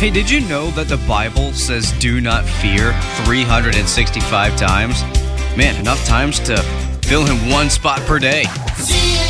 Hey, did you know that the Bible says do not fear 365 times? Man, enough times to fill in one spot per day.